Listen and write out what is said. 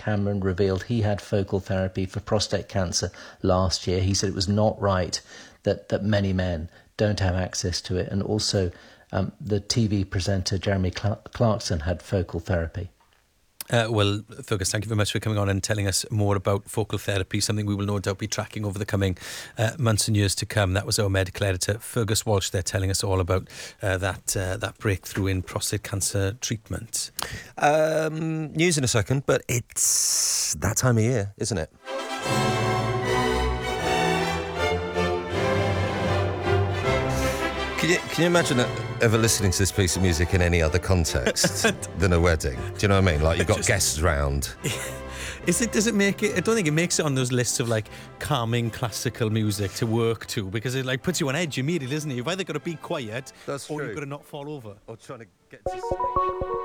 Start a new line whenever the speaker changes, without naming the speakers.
Cameron revealed he had focal therapy for prostate cancer last year. He said it was not right that many men don't have access to it. And also the TV presenter Jeremy Clarkson had focal therapy.
Well, Fergus, thank you very much for coming on and telling us more about focal therapy, something we will no doubt be tracking over the coming months and years to come. That was our medical editor, Fergus Walsh, there telling us all about that breakthrough in prostate cancer treatment.
News in a second, but it's that time of year, isn't it? Can you imagine ever listening to this piece of music in any other context than a wedding? Do you know what I mean? Like, you've got guests round.
Does it make it? I don't think it makes it on those lists of like calming classical music to work to, because it like puts you on edge immediately, doesn't it? You've either got to be quiet or you've got to not fall over.
Or trying to get to sleep.